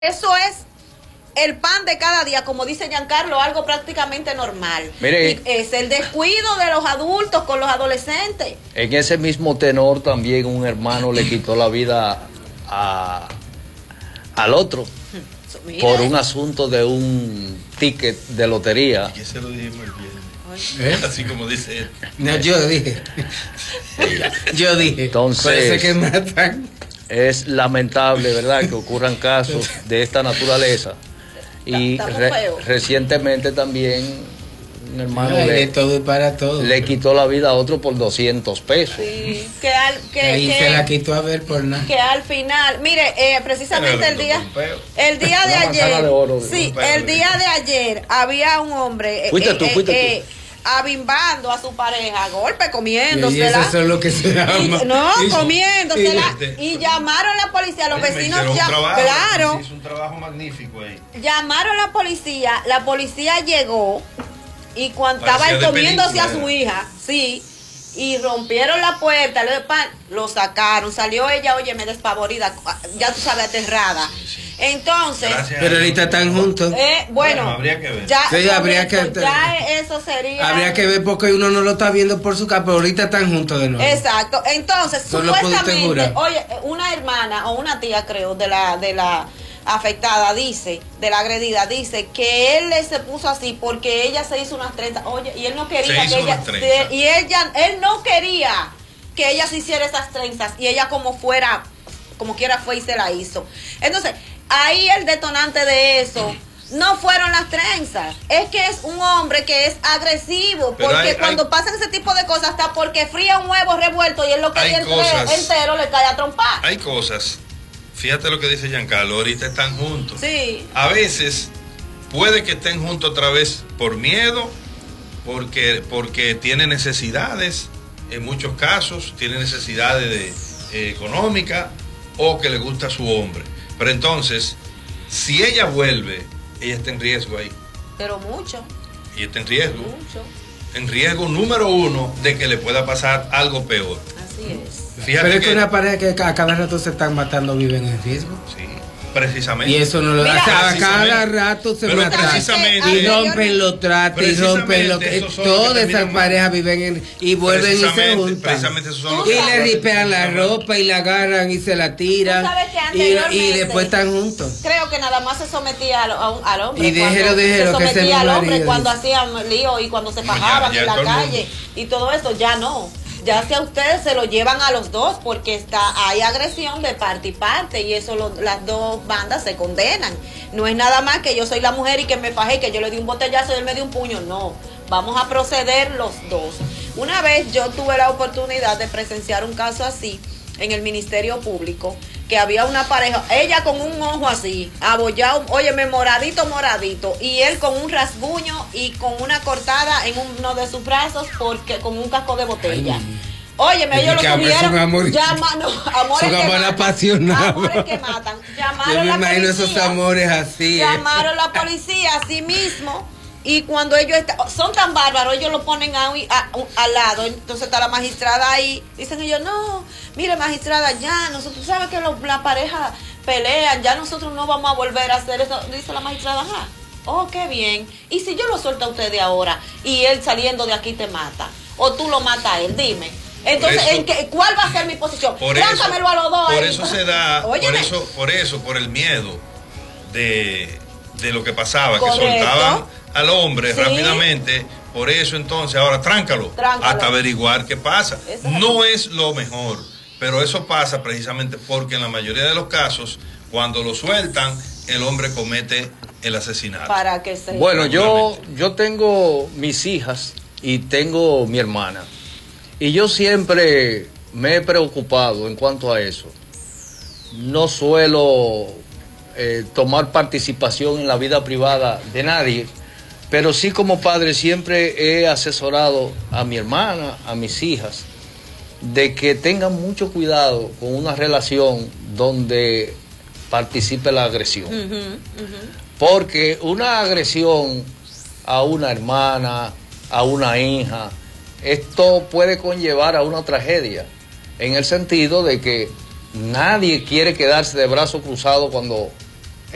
Eso es el pan de cada día, como dice Giancarlo, algo prácticamente normal. Mire, y es el descuido de los adultos con los adolescentes. En ese mismo tenor también un hermano le quitó la vida al otro por un asunto de un ticket de lotería. Y que se lo dijimos el viernes. Así como dice él. No, yo dije. Yo dije. Entonces, parece que matan. Es lamentable, ¿verdad?, que ocurran casos de esta naturaleza. Y recientemente también un hermano le quitó la vida a otro por 200 pesos. Sí, y se la quitó a ver por nada. Que al final, mire, precisamente el día de ayer, el día de ayer había un hombre. Fuiste tú. Abimbando a su pareja, a golpe, comiéndosela. Y eso es lo que se llama. Comiéndosela. Y llamaron a la policía, los vecinos claro. Hizo un trabajo magnífico ahí. Llamaron a la policía llegó y cuando estaba él comiéndose a su hija, sí, y rompieron la puerta, lo sacaron, salió ella, óyeme, despavorida, ya tú sabes, aterrada. Entonces, pero ahorita están juntos. Bueno, habría que ver. Eso sería. Habría que ver porque uno no lo está viendo por su casa, pero ahorita están juntos de nuevo. Exacto. Entonces, supuestamente, oye, una hermana o una tía, creo, de la afectada dice, de la agredida, dice que él se puso así porque ella se hizo unas trenzas. Oye, y él no quería que ella, él no quería que ella se hiciera esas trenzas y ella como quiera fue y se la hizo. Entonces, ahí el detonante de eso no fueron las trenzas, es que es un hombre que es agresivo, porque cuando pasan ese tipo de cosas, hasta porque fría un huevo revuelto y él lo quería entero, le cae a trompar. Hay cosas, fíjate lo que dice Giancarlo, ahorita están juntos. Sí. A veces puede que estén juntos otra vez por miedo, porque tiene necesidades, en muchos casos tiene necesidades económicas, o que le gusta a su hombre. Pero entonces, si ella vuelve, ella está en riesgo ahí. Pero mucho. Ella está en riesgo. Mucho. En riesgo número uno de que le pueda pasar algo peor. Así es. Fíjate. Pero es que una pareja que a cada rato se están matando viven en riesgo. Sí, precisamente. Y eso no lo hace. A cada rato se matan. Y rompen los tratos, y rompen todas esas parejas viven y vuelven y se juntan. Precisamente esos son los y le ripean la ropa y la agarran y se la tiran. Y después están juntos. Creo que nada más se sometía al hombre. Y déjelo se sometía al hombre cuando hacían lío y cuando se fajaban en la calle. Y todo eso ya no. Ya que a ustedes se lo llevan a los dos porque hay agresión de parte y parte y eso las dos bandas se condenan. No es nada más que yo soy la mujer y que me fajé, que yo le di un botellazo y él me dio un puño. No, vamos a proceder los dos. Una vez yo tuve la oportunidad de presenciar un caso así en el Ministerio Público, que había una pareja, ella con un ojo así, abollado, óyeme, moradito, y él con un rasguño y con una cortada en uno de sus brazos con un casco de botella. Óyeme, ellos lo tuvieron. Amores que matan. Yo me imagino esos amores así. Llamaron a la policía así mismo. Y cuando ellos son tan bárbaros, ellos lo ponen al lado. Entonces está la magistrada ahí. Dicen ellos, no, mire magistrada, ya, nosotros sabes que la pareja pelean, ya nosotros no vamos a volver a hacer eso. Dice la magistrada, ajá, oh, qué bien. Y si yo lo suelto a usted de ahora y él saliendo de aquí te mata, o tú lo matas a él, dime. Entonces, ¿cuál va a ser mi posición? Lánzamelo a los dos. Por eso se da, por el miedo de lo que pasaba, que soltaban al hombre rápidamente. Por eso entonces ahora tráncalo hasta averiguar qué pasa. No es lo mejor, pero eso pasa precisamente porque en la mayoría de los casos cuando lo sueltan el hombre comete el asesinato. Bueno, yo tengo mis hijas y tengo mi hermana y yo siempre me he preocupado en cuanto a eso. No suelo tomar participación en la vida privada de nadie, pero sí como padre siempre he asesorado a mi hermana, a mis hijas, de que tengan mucho cuidado con una relación donde participe la agresión. Porque una agresión a una hermana, a una hija, esto puede conllevar a una tragedia, en el sentido de que nadie quiere quedarse de brazos cruzados cuando